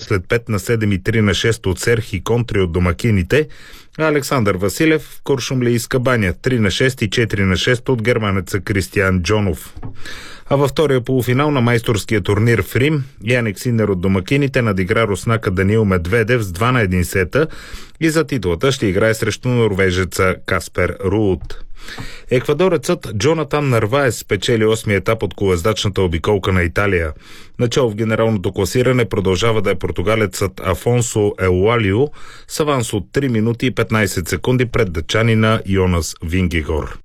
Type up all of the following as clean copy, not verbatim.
след 5-7 и 3-6 от Серхи Контри от домакините, а Александър Василев в Куршумлийска баня 3-6 и 4-6 от германеца Кристиан Джонов. А във втория полуфинал на майсторския турнир в Рим, Яник Синер от домакините надигра руснака Даниил Медведев с 2-1 сета и за титлата ще играе срещу норвежеца Каспер Руут. Еквадорецът Джонатан Нарваес спечели 8-ми етап от колездачната обиколка на Италия. Начало в генералното класиране продължава да е португалецът Афонсо Елуалио с аванс от 3 минути и 15 секунди пред датчанина Йонас Вингегор.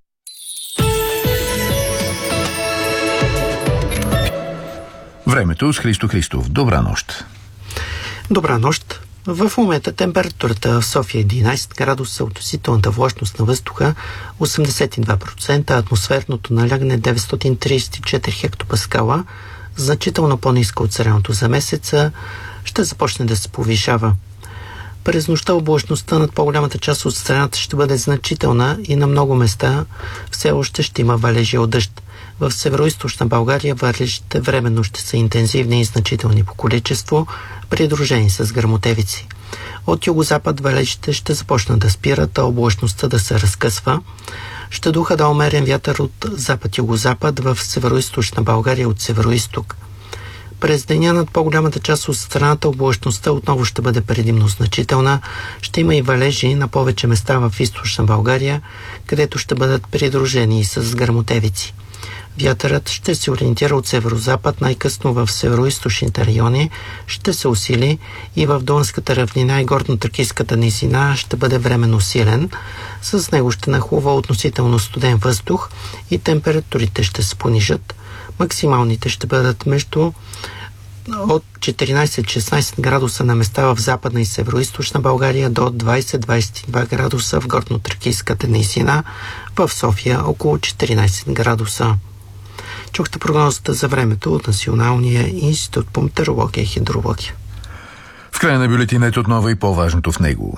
Времето с Христо Христов. Добра нощ. Добра нощ. В момента температурата в София е 11 градуса, относителната влажност на въздуха 82%, атмосферното налягане 934 хектопаскала, значително по-ниска от средното за месеца, ще започне да се повишава. През нощта облачността над по-голямата част от страната ще бъде значителна и на много места все още ще има валежи от дъжд. В североизточна България валежите временно ще са интензивни и значителни по количество, придружени с гръмотевици. От югозапад валежите ще започнат да спират, а облачността да се разкъсва. Ще духа да умерен вятър от запад-югозапад в североизточна България от североизток. През деня над по-голямата част от страната облачността отново ще бъде предимно значителна. Ще има и валежи на повече места в източна България, където ще бъдат придружени и с гръмотевици. Вятърът ще се ориентира от северозапад, най-късно в североизточните райони, ще се усили и в Дунавската равнина и горно-тракийската низина ще бъде временно силен. С него ще нахлува относително студен въздух и температурите ще се понижат. Максималните ще бъдат между от 14-16 градуса на места в западна и североизточна България до 20-22 градуса в горно-тракийската низина, в София около 14 градуса. Чухте прогнозата за времето от Националния институт по метеорология и хидрология. В края на бюлетинът отново и по-важното в него.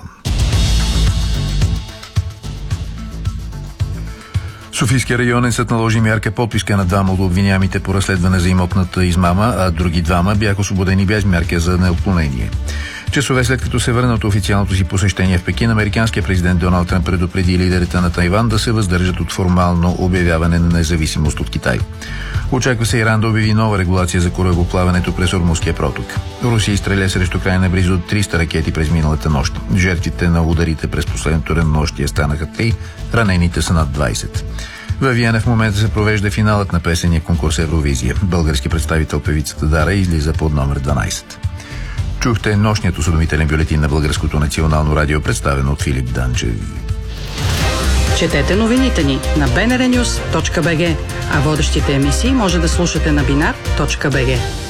Софийския районен съд наложи мярка подписка на двама от обвиняемите по разследване за имотната измама, а други двама бяха освободени без мярка за неотклонение. Часове след като се върна от официалното си посещение в Пекин, американският президент Доналд Тръмп предупреди лидерите на Тайван да се въздържат от формално обявяване на независимост от Китай. Очаква се Иран да обяви нова регулация за корабоплаването през Ормузския проток. Русия изстреля срещу края на близо 300 ракети през миналата нощ. Жертвите на ударите през последното денонощие станаха 3, ранените са над 20. Във Виена в момента се провежда финалът на песения конкурс Евровизия. Български представител певицата Дара излиза под номер 12. Чухте нощният осведомителен бюлетин на Българското национално радио, представен от Филип Данчев. Четете новините ни на bnrnews.bg, а водещите емисии може да слушате на binar.bg.